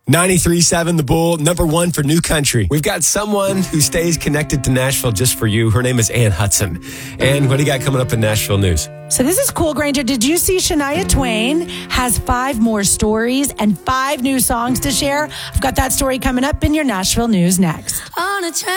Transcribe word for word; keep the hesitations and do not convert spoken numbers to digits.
ninety-three point seven The Bull, number one for new country. We've got someone who stays connected to Nashville just for you. Her name is Ann Hudson. And what do you got coming up in Nashville news? So this is cool, Granger. Did you see Shania Twain has five more stories and five new songs to share? I've got that story coming up in your Nashville news next. On a